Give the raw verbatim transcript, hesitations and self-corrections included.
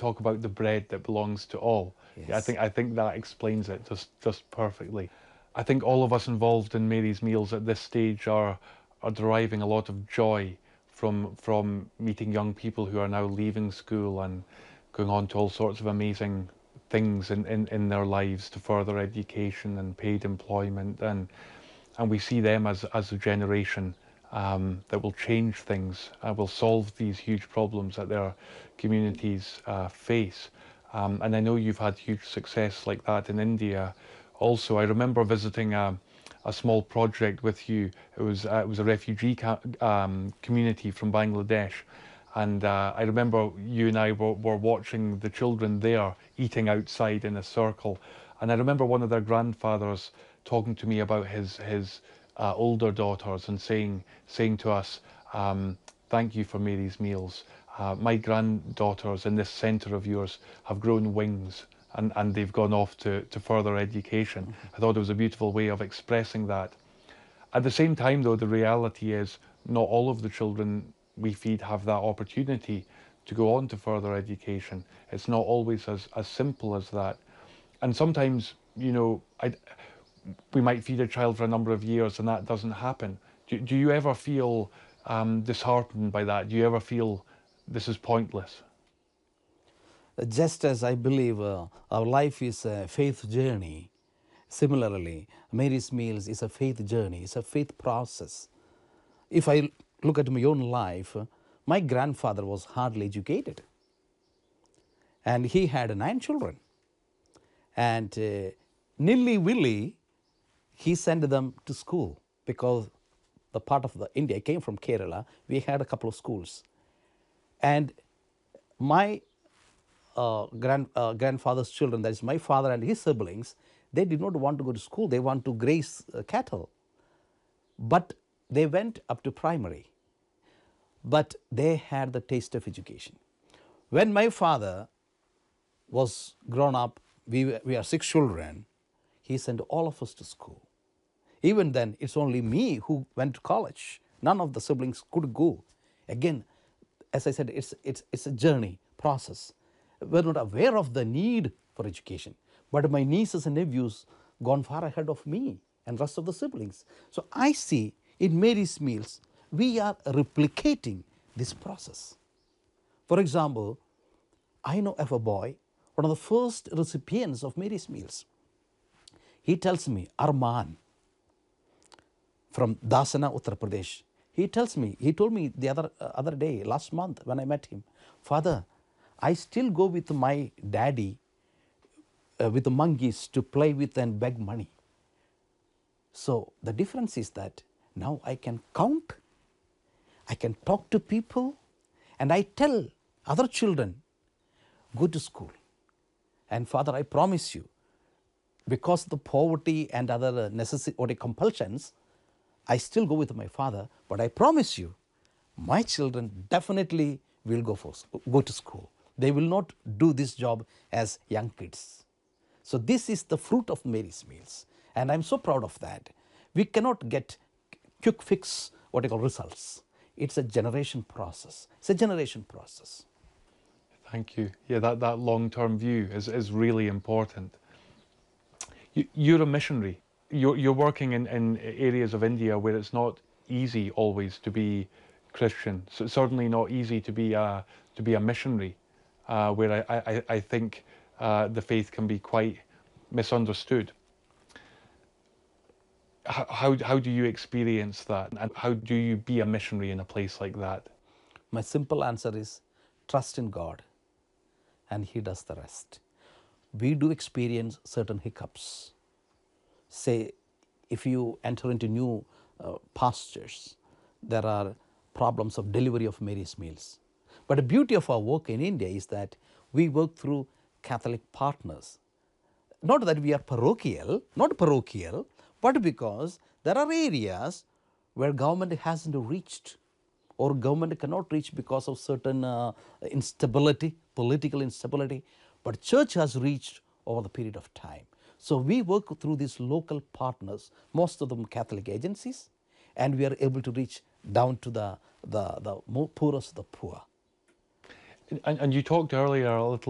talk about the bread that belongs to all. Yes. Yeah, I think I think that explains it just just perfectly. I think all of us involved in Mary's Meals at this stage are are deriving a lot of joy from from meeting young people who are now leaving school and going on to all sorts of amazing things in, in, in their lives to further education and paid employment, and and we see them as as a generation um, that will change things, uh, will solve these huge problems that their communities uh, face. Um, and I know you've had huge success like that in India. Also, I remember visiting a, a small project with you. It was uh, it was a refugee um, community from Bangladesh, and uh, I remember you and I were, were watching the children there eating outside in a circle. And I remember one of their grandfathers talking to me about his his uh, older daughters and saying saying to us, um, "Thank you for Mary's Meals. Uh, my granddaughters in this centre of yours have grown wings, and, and they've gone off to, to further education." Mm-hmm. I thought it was a beautiful way of expressing that. At the same time, though, the reality is not all of the children we feed have that opportunity to go on to further education. It's not always as, as simple as that. And sometimes, you know, I, we might feed a child for a number of years and that doesn't happen. Do, do you ever feel um, disheartened by that? Do you ever feel this is pointless? Just as I believe uh, our life is a faith journey, similarly, Mary's Meals is a faith journey, it's a faith process. If I look at my own life, uh, my grandfather was hardly educated, and he had nine children. And uh, nilly-willy, he sent them to school because the part of the India, I came from Kerala, we had a couple of schools. And my uh, grand, uh, grandfather's children, that is my father and his siblings, they did not want to go to school, they want to graze uh, cattle. But they went up to primary. But they had the taste of education. When my father was grown up, we, we are six children, he sent all of us to school. Even then, it's only me who went to college. None of the siblings could go. Again, as I said, it's, it's, it's a journey, process. We're not aware of the need for education. But my nieces and nephews gone far ahead of me and rest of the siblings. So I see in Mary's Meals, we are replicating this process. For example, I know of a boy, one of the first recipients of Mary's Meals. He tells me, Arman, from Dasana, Uttar Pradesh. He tells me, he told me the other, uh, other day, last month when I met him, Father, I still go with my daddy, uh, with the monkeys to play with and beg money. So the difference is that now I can count, I can talk to people, and I tell other children, go to school. And Father, I promise you, because of the poverty and other necessity or compulsions, I still go with my father, but I promise you, my children definitely will go, for, go to school. They will not do this job as young kids. So this is the fruit of Mary's Meals, and I'm so proud of that. We cannot get quick fix, what I call results. It's a generation process. It's a generation process. Thank you. Yeah, that, that long-term view is, is really important. You, you're a missionary. You're, you're working in, in areas of India where it's not easy always to be Christian. So it's certainly not easy to be a, to be a missionary, uh, where I, I, I think uh, the faith can be quite misunderstood. How, how, how do you experience that? And how do you be a missionary in a place like that? My simple answer is trust in God, and He does the rest. We do experience certain hiccups. Say, if you enter into new uh, pastures, there are problems of delivery of Mary's Meals. But the beauty of our work in India is that we work through Catholic partners. Not that we are parochial, not parochial, but because there are areas where government hasn't reached, or government cannot reach because of certain uh, instability, political instability, but church has reached over the period of time. So we work through these local partners, most of them Catholic agencies, and we are able to reach down to the, the, the poorest of the poor. And, and you talked earlier a little